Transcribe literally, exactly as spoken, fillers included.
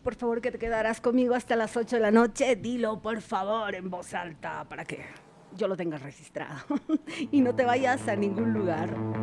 Por favor, que te quedarás conmigo hasta las ocho de la noche. Dilo, por favor, en voz alta, para que yo lo tenga registrado. Y no te vayas a ningún lugar.